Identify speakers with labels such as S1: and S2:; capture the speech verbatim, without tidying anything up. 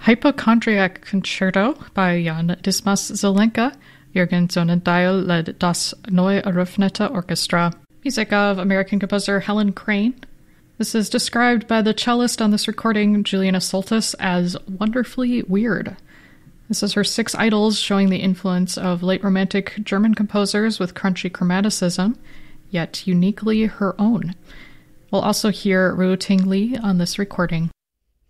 S1: Hypochondriac Concerto by Jan Dismas Zelenka. Jürgen Sonnendahl led Das Neu Eröffnete Orchestra. Music of American composer Helen Crane. This is described by the cellist on this recording, Juliana Soltis, as wonderfully weird. This is her Six Idols, showing the influence of late Romantic German composers with crunchy chromaticism, yet uniquely her own. We'll also hear Ruo Ting Li on this recording.